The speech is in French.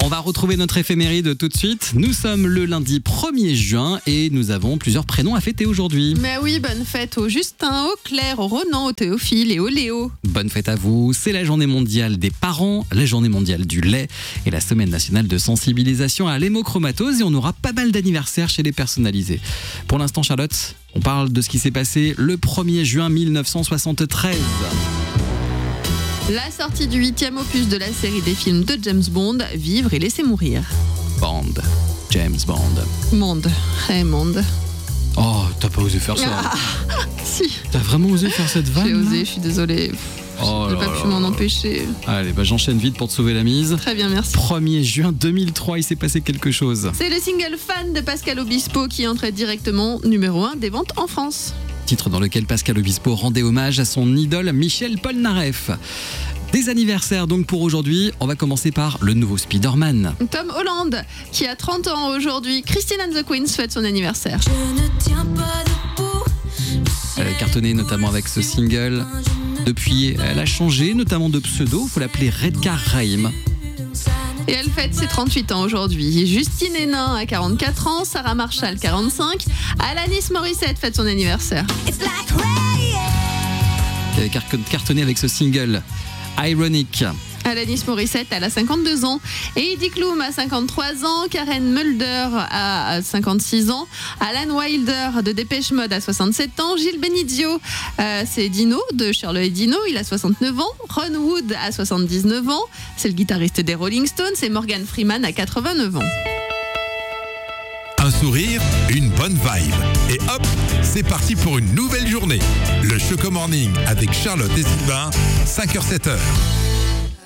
On va retrouver notre éphéméride tout de suite. Nous sommes le lundi 1er juin et nous avons plusieurs prénoms à fêter aujourd'hui. Mais oui, bonne fête au Justin, au Claire, au Ronan, au Théophile et au Léo. Bonne fête à vous. C'est la journée mondiale des parents, la journée mondiale du lait et la semaine nationale de sensibilisation à l'hémochromatose. Et on aura pas mal d'anniversaires chez les personnalisés. Pour l'instant, Charlotte, on parle de ce qui s'est passé le 1er juin 1973. La sortie du 8e opus de la série des films de James Bond, Vivre et laisser mourir. Bond. James Bond. Monde. Raymond. Oh, t'as pas osé faire ça. Ah, si. T'as vraiment osé faire cette vanne? J'ai osé, je suis désolée. Oh J'ai là pas là pu m'en là. empêcher. Allez, j'enchaîne vite pour te sauver la mise. Très bien, merci. 1er juin 2003, il s'est passé quelque chose. C'est le single Fan de Pascal Obispo qui entrait directement numéro 1 des ventes en France. Titre dans lequel Pascal Obispo rendait hommage à son idole Michel Polnareff. Des anniversaires donc pour aujourd'hui. On va commencer par le nouveau Spider-Man. Tom Holland, qui a 30 ans aujourd'hui. Christine and the Queens fête son anniversaire. Je ne tiens pas debout. Elle a cartonné notamment avec ce single. Depuis, elle a changé notamment de pseudo. Il faut l'appeler Redcar Raim. Et elle fête ses 38 ans aujourd'hui. Justine Hénin a 44 ans, Sarah Marshall 45, Alanis Morissette fête son anniversaire. It's like rain. Qui avait cartonné avec ce single Ironic. Alanis Morissette, elle a 52 ans. Et Heidi Klum a 53 ans. Karen Mulder a 56 ans. Alan Wilder de Dépêche Mode a 67 ans. Gilles Benizio, c'est Dino de Shirley et Dino, il a 69 ans. Ron Wood a 79 ans. C'est le guitariste des Rolling Stones. Et Morgan Freeman a 89 ans. Un sourire, une bonne vibe. Et hop, c'est parti pour une nouvelle journée. Le Choco Morning avec Charlotte et Sylvain, 5h-7h.